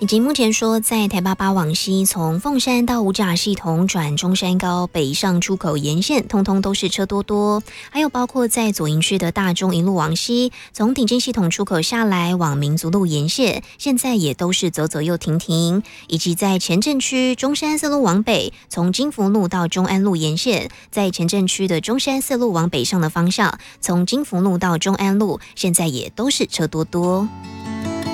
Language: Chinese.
以及目前说在台8往西从凤山到五甲系统转中山高北上出口沿线通通都是车多多，还有包括在左营区的大中一路往西从顶尖系统出口下来往民族路沿线现在也都是走走又停停，以及在前镇区中山四路往北从金福路到中安路沿线，在前镇区的中山四路往北上的方向从金福路到中安路现在也都是车多多。